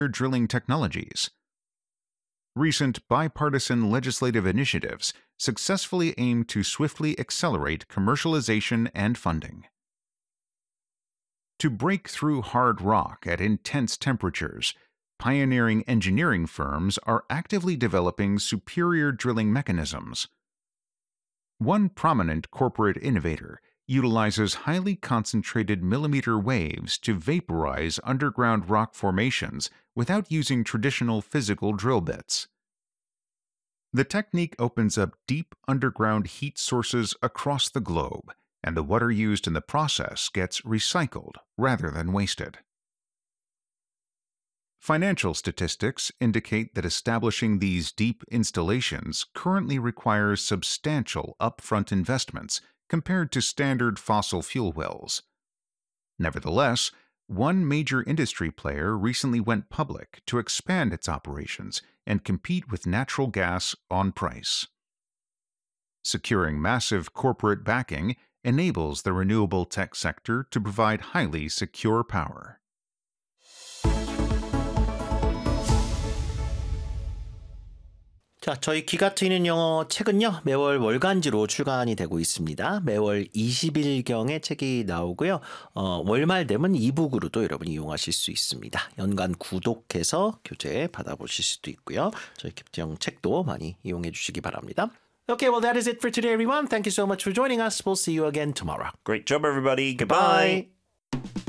drilling technologies. Recent bipartisan legislative initiatives successfully aim to swiftly accelerate commercialization and funding. To break through hard rock at intense temperatures, pioneering engineering firms are actively developing superior drilling mechanisms. One prominent corporate innovator utilizes highly concentrated millimeter waves to vaporize underground rock formations without using traditional physical drill bits. The technique opens up deep underground heat sources across the globe, and the water used in the process gets recycled rather than wasted. Financial statistics indicate that establishing these deep installations currently requires substantial upfront investments compared to standard fossil fuel wells. Nevertheless, one major industry player recently went public to expand its operations and compete with natural gas on price. Securing massive corporate backing enables the renewable tech sector to provide highly secure power. 자, 저희 귀가 트이는 영어 책은요, 매월 월간지로 출간이 되고 있습니다. 매월 20일경에 책이 나오고요. 월말 되면 이북으로도 여러분이 이용하실 수 있습니다. 연간 구독해서 교재 받아보실 수도 있고요. 저희 캡티형 책도 많이 이용해 주시기 바랍니다. Okay, well, that is it for today, everyone. Thank you so much for joining us. We'll see you again tomorrow. Great job, everybody. Goodbye. Bye.